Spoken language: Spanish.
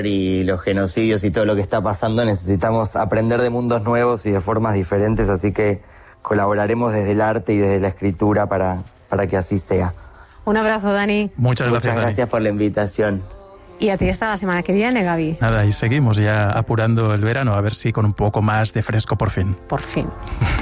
y los genocidios y todo lo que está pasando, necesitamos aprender de mundos nuevos y de formas diferentes, así que colaboraremos desde el arte y desde la escritura para que así sea. Un abrazo, Dani. Muchas gracias, Dani. Por la invitación. Y a ti hasta la semana que viene, Gaby. Nada, y seguimos ya apurando el verano, a ver si con un poco más de fresco por fin. Por fin.